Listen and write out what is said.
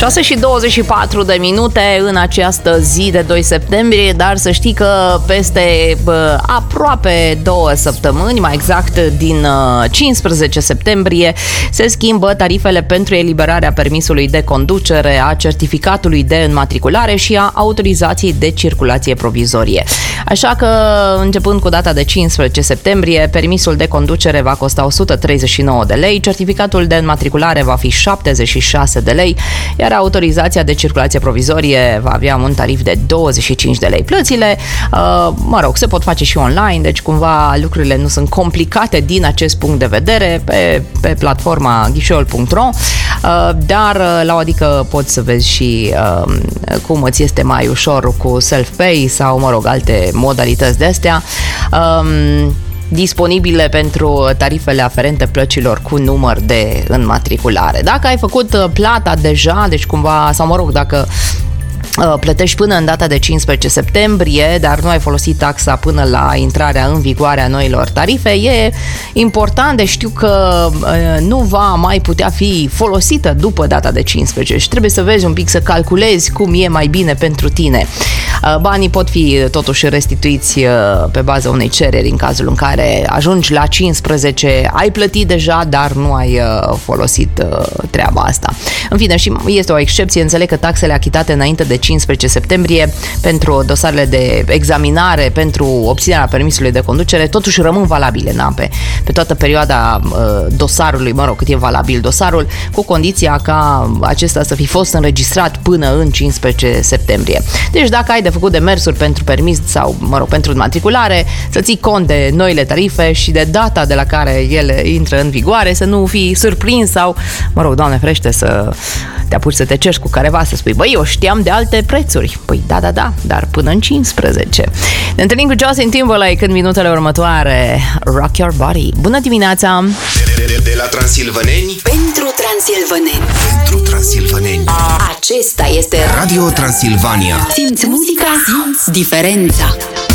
6:24 în această zi de 2 septembrie, dar să știi că peste aproape 2 săptămâni, mai exact din 15 septembrie, se schimbă tarifele pentru eliberarea permisului de conducere, a certificatului de înmatriculare și a autorizației de circulație provizorie. Așa că, începând cu data de 15 septembrie, permisul de conducere va costa 139 de lei, certificatul de înmatriculare va fi 76 de lei, iar autorizația de circulație provizorie va avea un tarif de 25 de lei. Plățile, se pot face și online, deci cumva lucrurile nu sunt complicate din acest punct de vedere pe platforma ghișeul.ro, dar la o adică poți să vezi și cum îți este mai ușor cu self-pay sau, alte modalități de astea. Disponibile pentru tarifele aferente plăcilor cu număr de înmatriculare. Dacă ai făcut plata deja, deci cumva, sau dacă plătești până în data de 15 septembrie, dar nu ai folosit taxa până la intrarea în vigoare a noilor tarife, e important de știu că nu va mai putea fi folosită după data de 15 și trebuie să vezi un pic, să calculezi cum e mai bine pentru tine. Banii pot fi totuși restituiți pe baza unei cereri în cazul în care ajungi la 15, ai plătit deja, dar nu ai folosit treaba asta. În fine, și este o excepție, înțeleg că taxele achitate înainte de 15 septembrie pentru dosarele de examinare pentru obținerea permisului de conducere totuși rămân valabile pe toată perioada dosarului, cât e valabil dosarul, cu condiția ca acesta să fi fost înregistrat până în 15 septembrie. Deci dacă ai de făcut demersuri pentru permis sau, pentru înmatriculare, să ții cont de noile tarife și de data de la care ele intră în vigoare, să nu fii surprins sau, Doamne ferește, să te apuci să te ceri cu careva, să spui, eu știam de alte prețuri. Păi da, dar până în 15. Ne întâlnim cu Justin Timberlake în minutele următoare. Rock Your Body. Bună dimineața! De la transilvaneni pentru transilvaneni. Pentru transilvaneni. Acesta este Radio Transilvania. Simți muzica, simți diferența.